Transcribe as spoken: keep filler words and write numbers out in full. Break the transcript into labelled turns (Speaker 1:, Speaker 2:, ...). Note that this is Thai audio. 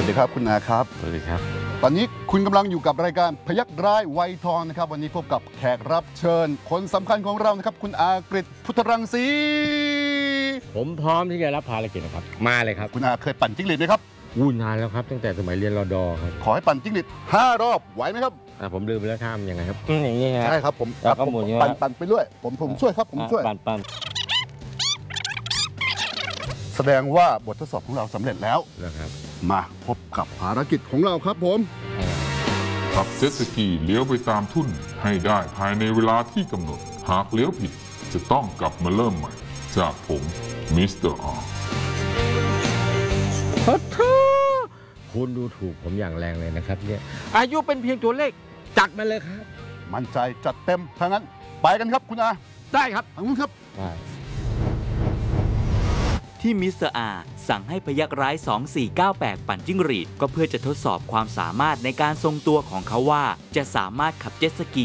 Speaker 1: สดีครับคุณอาครับ
Speaker 2: สวัสดีครับ
Speaker 1: ตอนนี้คุณกำลังอยู่กับรายการพยักร้ายวัยทองนะครับวันนี้พบกับแขกรับเชิญคนสำคัญของเรานะครับคุณอากฤษพุทธรังสี
Speaker 2: ผมพร้อมที่จะรับภารกิจนะครับมาเลยครับ
Speaker 1: คุณอาเคยปั่นจิ้งหรีดไหมครับ
Speaker 2: อู้นานแล้วครับตั้งแต่สมัยเรียนรอดอครับ
Speaker 1: ขอให้ปั่นจิ้งหรีดห้ารอบไหวไหมครับ
Speaker 2: ผมลืมไปแล้วท่ามยังไงครับอย่างนี้
Speaker 1: ใช่ครับผม
Speaker 2: แล้วก็หมุน
Speaker 1: ปั่นปั่นไปเรื่อยผมผมช่วยครับผมช่วย
Speaker 2: ปั่นปั่น
Speaker 1: แสดงว่าบททดสอบของเราสำเร็จแล้ว
Speaker 2: นะครับ
Speaker 1: มาพบกับภารกิจของเราครับผม
Speaker 3: ขับเจ็ตสกีเลี้ยวไปตามทุ่นให้ได้ภายในเวลาที่กำหนดหากเลี้ยวผิดจะต้องกลับมาเริ่มใหม่จากผมมิสเตอร์อาร์
Speaker 2: ขอโทษคุณดูถูกผมอย่างแรงเลยนะครับเนี่ยอายุเป็นเพียงตัวเลขจัดมาเลยครับ
Speaker 1: มั่นใจจัดเต็มถ้างั้นไปกันครับคุณอา
Speaker 2: ได้ครับ
Speaker 1: ขอบคุณครับ
Speaker 4: ที่มิสเตอร์อาสั่งให้พยักร้ายสองสี่เก้าแปดปั่นจิ้งหรีดก็เพื่อจะทดสอบความสามารถในการทรงตัวของเขาว่าจะสามารถขับเจ็ตสกี